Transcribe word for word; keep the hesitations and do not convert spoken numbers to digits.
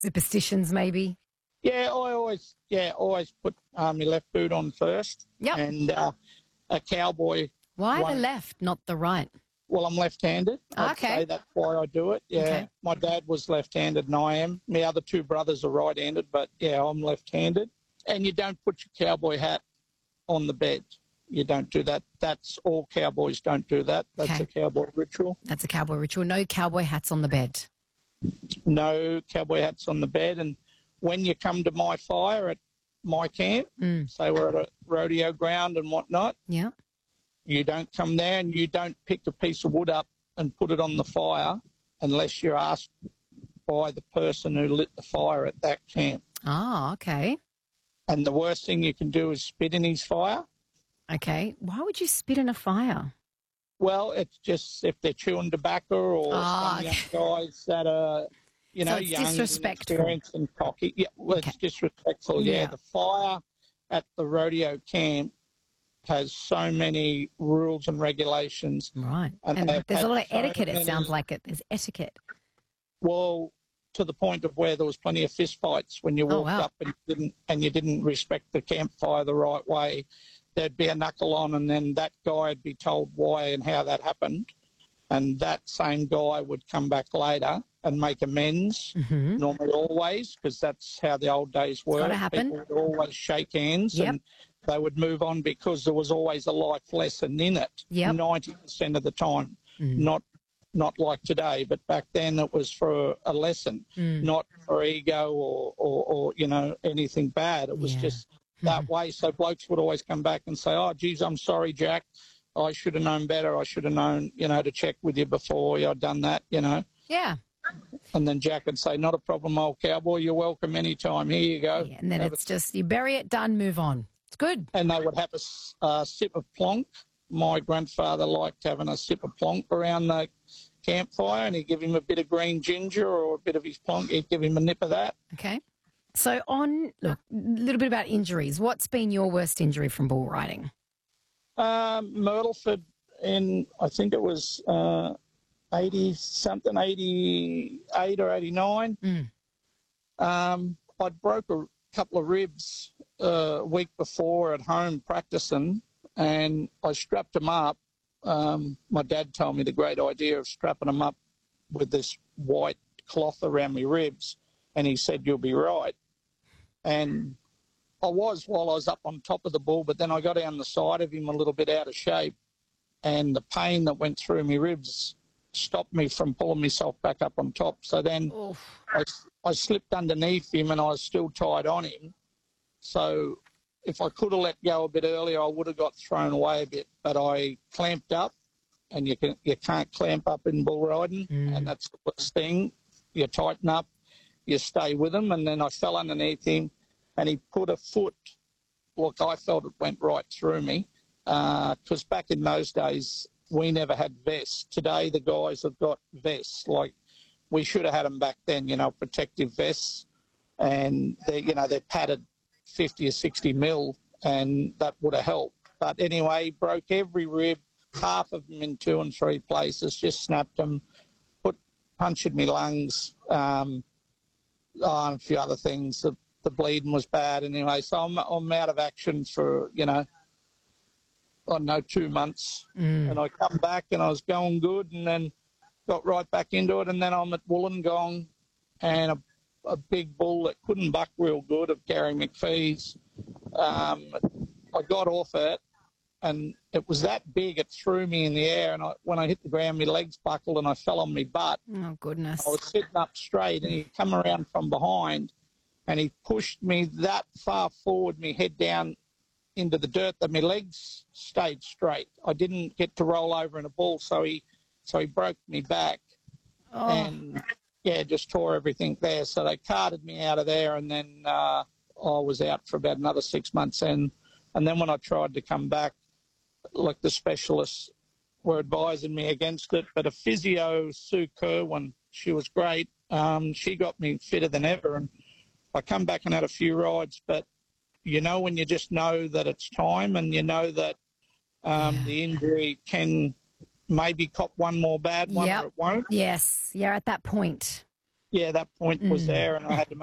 Superstitions, maybe? Yeah, I always, yeah, always put uh, my left boot on first. Yep. And uh, a cowboy. Why one, the left, not the right? Well, I'm left-handed. I'd Okay. say that's why I do it. Yeah, Okay. my dad was left-handed and I am. My other two brothers are right-handed, but yeah, I'm left-handed. And you don't put your cowboy hat on the bed. You don't do that. That's all cowboys don't do that. That's Okay. a cowboy ritual. That's a cowboy ritual. No cowboy hats on the bed. No cowboy hats on the bed. And when you come to my fire at my camp, Mm. say we're at a rodeo ground and whatnot, Yeah. you don't come there and you don't pick a piece of wood up and put it on the fire unless you're asked by the person who lit the fire at that camp. Oh, okay. And the worst thing you can do is spit in his fire. Okay. Why would you spit in a fire? Well, it's just if they're chewing tobacco or Ah, some okay. young guys that are, you So know, it's young and disrespectful. experienced and cocky. Yeah, well, Okay. it's disrespectful. Yeah. Yeah. The fire at the rodeo camp has so many rules and regulations. Right. And And they've there's a had lot of so etiquette, it many- sounds like it. There's etiquette. Well, to the point of where there was plenty of fist fights when you Oh, walked wow. up and you didn't and you didn't respect the campfire the right way. There'd be a knuckle on, and then that guy would be told why and how that happened, and that same guy would come back later and make amends. Mm-hmm. Normally, always, because that's how the old days were. gotta happen. People would always shake hands Yep. and they would move on because there was always a life lesson in it. Yep. Ninety percent of the time, Mm. not. Not like today, but back then it was for a lesson, Mm. not for ego or, or, or you know, anything bad. It was Yeah. just that way. So blokes would always come back and say, oh, geez, I'm sorry, Jack. I should have known better. I should have known, you know, to check with you before I'd done that, you know. Yeah. And then Jack would say, not a problem, old cowboy. You're welcome anytime. Here you go. Yeah, and then Have it's a- just you bury it, done, move on. It's good. And they would have a s- uh, sip of plonk. My grandfather liked having a sip of plonk around the campfire, and he'd give him a bit of green ginger or a bit of his plonk. He'd give him a nip of that. Okay. So on, look, a little bit about injuries. What's been your worst injury from bull riding? Um, Myrtleford in, I think it was uh, eighty something, eighty-eight or eighty-nine. Mm. Um, I'd broke a couple of ribs uh, a week before at home practicing, and I strapped them up. Um, my dad told me the great idea of strapping them up with this white cloth around my ribs, and he said, you'll be right. And I was while I was up on top of the bull, but then I got down the side of him a little bit out of shape, and the pain that went through my ribs stopped me from pulling myself back up on top. So then Oof. I, I slipped underneath him and I was still tied on him. So if I could have let go a bit earlier, I would have got thrown away a bit. But I clamped up, and you can you can't clamp up in bull riding, Mm. and that's the worst thing. You tighten up, you stay with him, and then I fell underneath him, and he put a foot. Look, I felt it went right through me, because back in those days we never had vests. Today the guys have got vests. Like we should have had them back then, you know, protective vests, and they, you know, they're padded fifty or sixty mil, and that would have helped. But anyway, broke every rib, half of them in two and three places, just snapped them, put punctured my lungs, um, oh, and a few other things. The, the bleeding was bad anyway, so I'm, I'm out of action for, you know, I don't know, two months. Mm. And I come back and I was going good, and then got right back into it, and then I'm at Wollongong, and a a big bull that couldn't buck real good of Gary McPhee's. Um, I got off it, and it was that big, it threw me in the air, and I, when I hit the ground, my legs buckled and I fell on my butt. Oh, goodness. I was sitting up straight, and he come around from behind, and he pushed me that far forward, my head down into the dirt, that my legs stayed straight. I didn't get to roll over in a ball, so he, so he broke me back. Oh. And yeah, just tore everything there. So they carted me out of there, and then uh, I was out for about another six months. And and then when I tried to come back, like the specialists were advising me against it, but a physio, Sue Kerwin, she was great. Um, she got me fitter than ever, and I come back and had a few rides. But you know, when you just know that it's time, and you know that um, Yeah. the injury can maybe cop one more bad one, Yep. or it won't. Yes, you're at that point. yeah, that point was there, and I had to